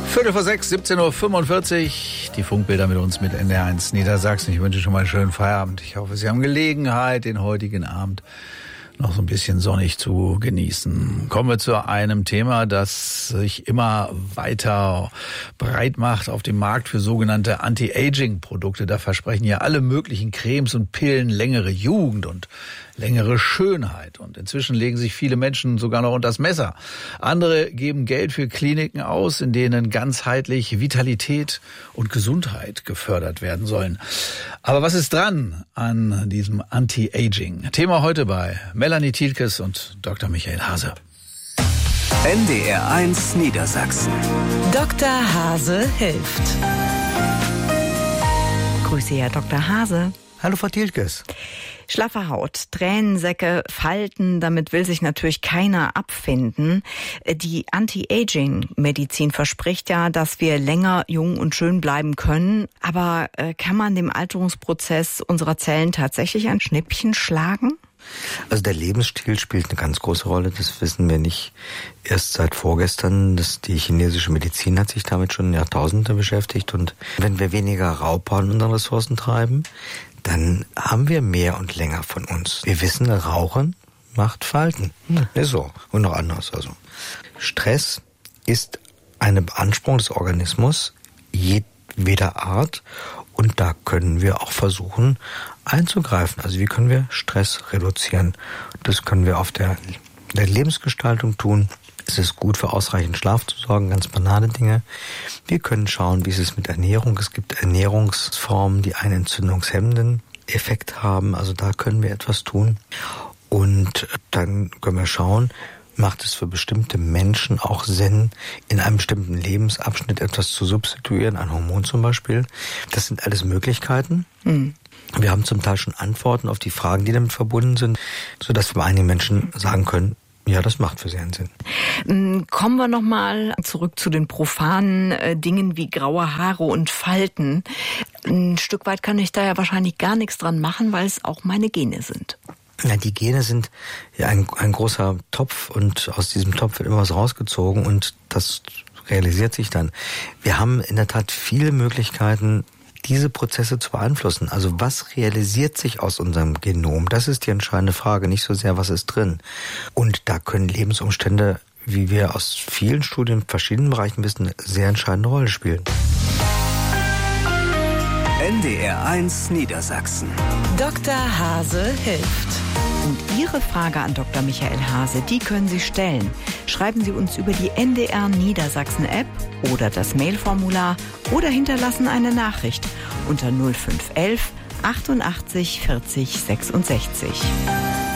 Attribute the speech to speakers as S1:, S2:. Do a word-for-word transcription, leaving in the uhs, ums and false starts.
S1: Viertel vor sechs, siebzehn Uhr fünfundvierzig. Die Funkbilder mit uns mit N D R eins Niedersachsen. Ich wünsche schon mal einen schönen Feierabend. Ich hoffe, Sie haben Gelegenheit, den heutigen Abend noch so ein bisschen sonnig zu genießen. Kommen wir zu einem Thema, das sich immer weiter breit macht auf dem Markt für sogenannte Anti-Aging-Produkte. Da versprechen ja alle möglichen Cremes und Pillen längere Jugend und längere Schönheit. Und inzwischen legen sich viele Menschen sogar noch unters Messer. Andere geben Geld für Kliniken aus, in denen ganzheitlich Vitalität und Gesundheit gefördert werden sollen. Aber was ist dran an diesem Anti-Aging? Thema heute bei Melanie Thielkes und Doktor Michael Hase.
S2: N D R eins Niedersachsen.
S3: Doktor Hase hilft. Grüße, Herr Doktor Hase.
S4: Hallo, Frau Thielkes.
S3: Schlaffe Haut, Tränensäcke, Falten, damit will sich natürlich keiner abfinden. Die Anti-Aging-Medizin verspricht ja, dass wir länger jung und schön bleiben können. Aber äh, kann man dem Alterungsprozess unserer Zellen tatsächlich ein Schnippchen schlagen?
S4: Also der Lebensstil spielt eine ganz große Rolle, das wissen wir nicht erst seit vorgestern. Das, die chinesische Medizin hat sich damit schon Jahrtausende beschäftigt. Und wenn wir weniger Raubbau in unseren Ressourcen treiben, dann haben wir mehr und länger von uns. Wir wissen, Rauchen macht Falten. Hm. Ist so. Und noch anders. Also Stress ist eine Beanspruchung des Organismus jedweder Art. Und da können wir auch versuchen einzugreifen. Also wie können wir Stress reduzieren? Das können wir auf der, der Lebensgestaltung tun. Es ist gut, für ausreichend Schlaf zu sorgen, ganz banale Dinge. Wir können schauen, wie ist es mit Ernährung. Es gibt Ernährungsformen, die einen entzündungshemmenden Effekt haben. Also da können wir etwas tun. Und dann können wir schauen, macht es für bestimmte Menschen auch Sinn, in einem bestimmten Lebensabschnitt etwas zu substituieren, ein Hormon zum Beispiel. Das sind alles Möglichkeiten. Mhm. Wir haben zum Teil schon Antworten auf die Fragen, die damit verbunden sind, sodass wir bei einigen Menschen sagen können, ja, das macht für sie einen Sinn.
S3: Kommen wir nochmal zurück zu den profanen äh, Dingen wie graue Haare und Falten. Ein Stück weit kann ich da ja wahrscheinlich gar nichts dran machen, weil es auch meine Gene sind.
S4: Ja, die Gene sind ja ein, ein großer Topf und aus diesem Topf wird immer was rausgezogen und das realisiert sich dann. Wir haben in der Tat viele Möglichkeiten, diese Prozesse zu beeinflussen. Also was realisiert sich aus unserem Genom? Das ist die entscheidende Frage, nicht so sehr, was ist drin. Und da können Lebensumstände, wie wir aus vielen Studien in verschiedenen Bereichen wissen, eine sehr entscheidende Rolle spielen.
S2: N D R eins Niedersachsen.
S3: Doktor Hase hilft. Und Ihre Frage an Doktor Michael Hase, die können Sie stellen. Schreiben Sie uns über die N D R Niedersachsen App oder das Mailformular oder hinterlassen eine Nachricht unter null fünf eins eins achtundachtzig vierzig sechsundsechzig.